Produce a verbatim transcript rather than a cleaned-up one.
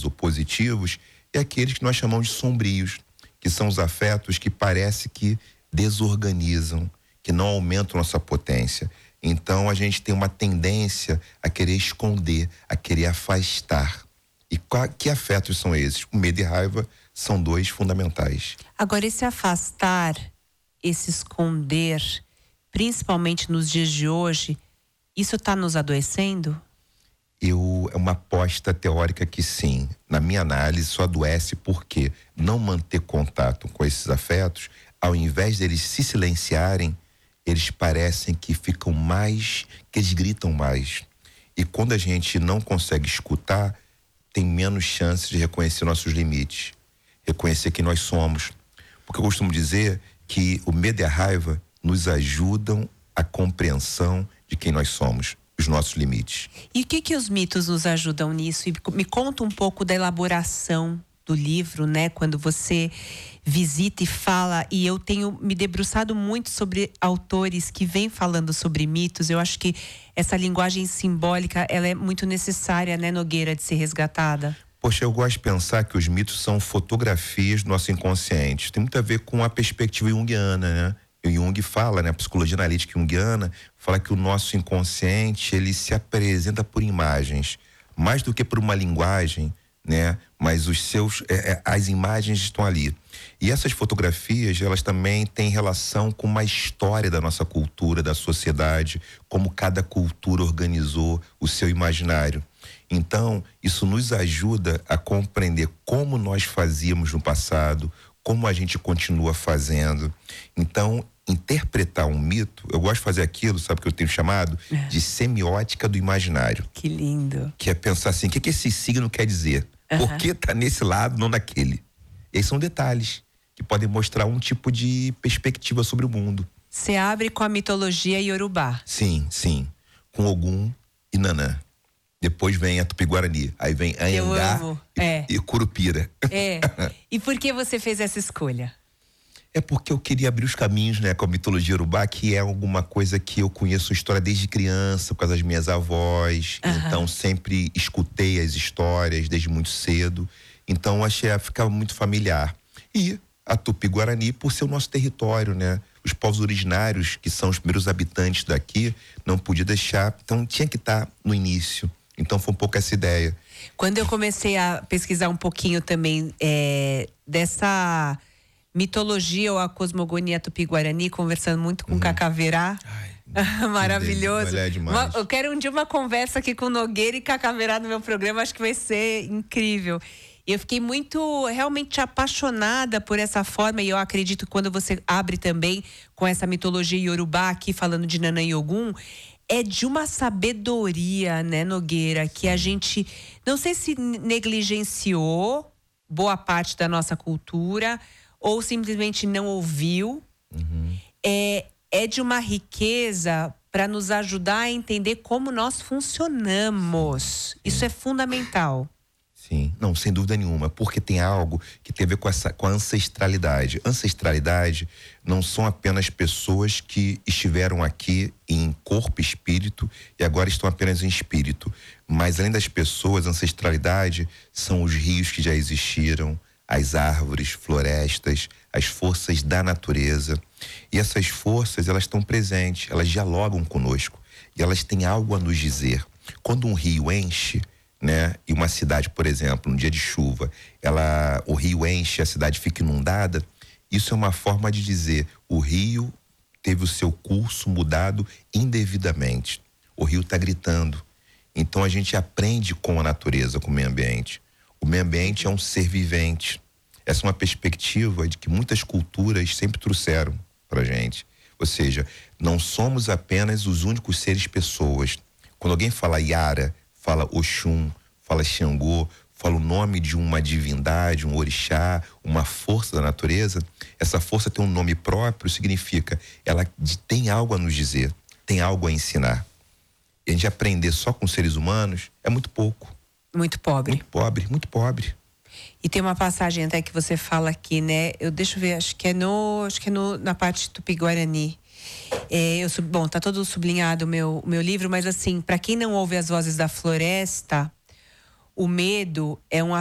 ou positivos, e aqueles que nós chamamos de sombrios, que são os afetos que parece que desorganizam, que não aumentam nossa potência. Então a gente tem uma tendência a querer esconder, a querer afastar. E qual, que afetos são esses? O medo e raiva são dois fundamentais. Agora, esse afastar, esse esconder, principalmente nos dias de hoje, isso está nos adoecendo? Eu, é uma aposta teórica que sim. Na minha análise, só adoece porque não manter contato com esses afetos, ao invés deles se silenciarem, eles parecem que ficam mais, que eles gritam mais. E quando a gente não consegue escutar, tem menos chances de reconhecer nossos limites, reconhecer quem nós somos. Porque eu costumo dizer que o medo e a raiva nos ajudam à compreensão de quem nós somos, os nossos limites. E o que que os mitos nos ajudam nisso? E me conta um pouco da elaboração do livro, né? Quando você visita e fala, e eu tenho me debruçado muito sobre autores que vêm falando sobre mitos. Eu acho que essa linguagem simbólica, ela é muito necessária, né, Nogueira, de ser resgatada. Poxa, eu gosto de pensar que os mitos são fotografias do nosso inconsciente. Tem muito a ver com a perspectiva junguiana, né? O Jung fala, né, a psicologia analítica junguiana, fala que o nosso inconsciente, ele se apresenta por imagens, mais do que por uma linguagem, né? Mas os seus, é, é, as imagens estão ali. E essas fotografias, elas também têm relação com uma história da nossa cultura, da sociedade, como cada cultura organizou o seu imaginário. Então, isso nos ajuda a compreender como nós fazíamos no passado, como a gente continua fazendo. Então, interpretar um mito, eu gosto de fazer aquilo, sabe, que eu tenho chamado de semiótica do imaginário. Que lindo. Que é pensar assim, o que, que esse signo quer dizer? Uhum. Por que tá nesse lado, não naquele? Esses são detalhes que podem mostrar um tipo de perspectiva sobre o mundo. Você abre com a mitologia iorubá. Sim, sim. Com Ogum e Nanã. Depois vem a Tupi-Guarani. Aí vem Anhangá e, é. e Curupira. É. E por que você fez essa escolha? É porque eu queria abrir os caminhos, né, com a mitologia iorubá, que é alguma coisa que eu conheço a história desde criança, por causa das minhas avós. Uhum. Então, sempre escutei as histórias desde muito cedo. Então, achei que ficava muito familiar. E a Tupi-Guarani, por ser o nosso território, né? Os povos originários, que são os primeiros habitantes daqui, não podia deixar. Então, tinha que estar no início. Então, foi um pouco essa ideia. Quando eu comecei a pesquisar um pouquinho também é, dessa mitologia ou a cosmogonia Tupi-Guarani, conversando muito com uhum. Cacaverá. Ai, maravilhoso. É uma, eu quero um dia uma conversa aqui com Nogueira e Cacaverá no meu programa, acho que vai ser incrível. E eu fiquei muito, realmente apaixonada por essa forma, e eu acredito que quando você abre também com essa mitologia iorubá aqui, falando de Nanã e Ogum, é de uma sabedoria, né, Nogueira, que a gente, não sei se negligenciou boa parte da nossa cultura, ou simplesmente não ouviu. Uhum. É, é de uma riqueza para nos ajudar a entender como nós funcionamos. Sim. Isso é fundamental. Sim, não, sem dúvida nenhuma, porque tem algo que tem a ver com, essa, com a ancestralidade. Ancestralidade não são apenas pessoas que estiveram aqui em corpo e espírito e agora estão apenas em espírito. Mas além das pessoas, ancestralidade são os rios que já existiram, as árvores, florestas, as forças da natureza. E essas forças, elas estão presentes, elas dialogam conosco e elas têm algo a nos dizer. Quando um rio enche, né, e uma cidade, por exemplo, num dia de chuva, ela, o rio enche, a cidade fica inundada, isso é uma forma de dizer, o rio teve o seu curso mudado indevidamente. O rio está gritando. Então a gente aprende com a natureza, com o meio ambiente. O meio ambiente é um ser vivente. Essa é uma perspectiva de que muitas culturas sempre trouxeram pra gente. Ou seja, não somos apenas os únicos seres pessoas. Quando alguém fala Yara, fala Oxum, fala Xangô, fala o nome de uma divindade, um orixá, uma força da natureza, essa força tem um nome próprio, significa, ela tem algo a nos dizer, tem algo a ensinar. E a gente aprender só com seres humanos é muito pouco. Muito pobre. Muito pobre, muito pobre. E tem uma passagem até que você fala aqui, né? Eu deixa eu ver, acho que é no, acho que é no, na parte Tupi-Guarani. É, eu, bom, tá todo sublinhado o meu, meu livro, mas assim, para quem não ouve as vozes da floresta, o medo é um